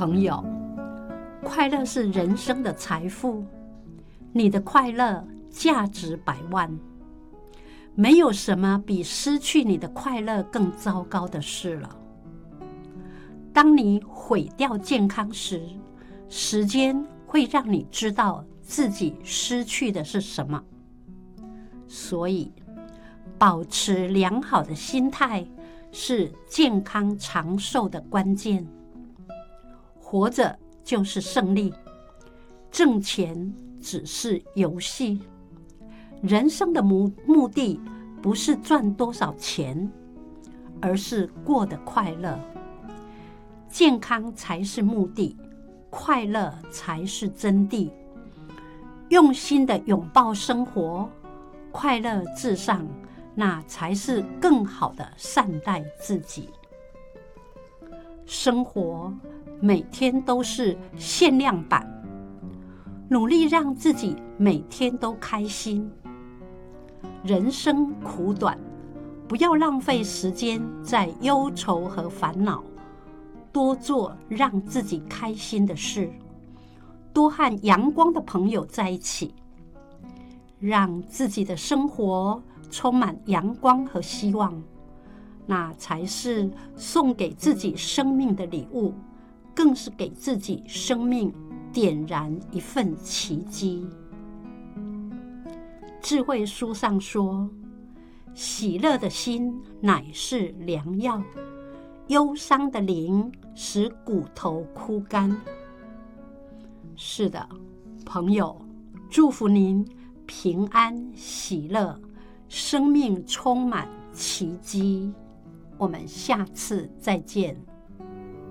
朋友，快乐是人生的财富，你的快乐价值100万。没有什么比失去你的快乐更糟糕的事了。当你毁掉健康时，时间会让你知道自己失去的是什么。所以，保持良好的心态是健康长寿的关键。活着就是胜利，挣钱只是游戏。人生的目的不是赚多少钱，而是过得快乐。健康才是目的，快乐才是真谛。用心的拥抱生活，快乐至上，那才是更好的善待自己。生活每天都是限量版，努力让自己每天都开心。人生苦短，不要浪费时间在忧愁和烦恼，多做让自己开心的事，多和阳光的朋友在一起，让自己的生活充满阳光和希望，那才是送给自己生命的礼物，更是给自己生命点燃一份奇迹。智慧书上说，喜乐的心乃是良药，忧伤的灵使骨头枯干。是的，朋友，祝福您平安喜乐，生命充满奇迹。我们下次再见。